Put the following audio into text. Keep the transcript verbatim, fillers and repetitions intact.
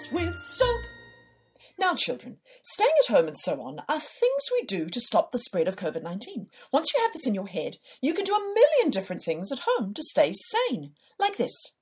with soap. Now, children, staying at home and so on are things we do to stop the spread of COVID nineteen. Once you have this in your head, you can do a million different things at home to stay sane, like this.